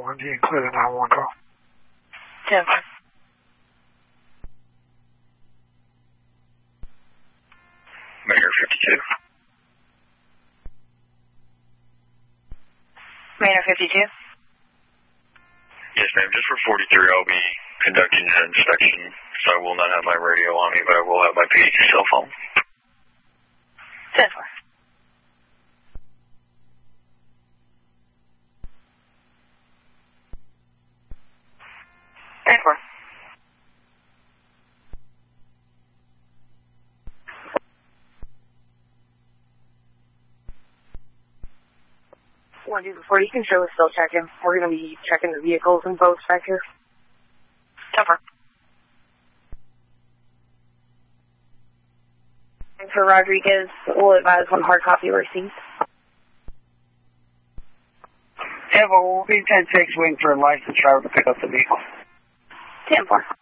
1G, include a 911 call. 10-4. Mayor 52. Mayor 52. Yes, ma'am. Just for 43, I'll be conducting an inspection, so I will not have my radio on me, but I will have my PD cell phone. 10-4. One dude before you can show us still checking. We're going to be checking the vehicles and boats back here. 10-4. And for Rodriguez, we'll advise one hard copy receipt. Yeah, but we'll be 10-6 waiting for a licensed driver to pick up the vehicle. 10-4.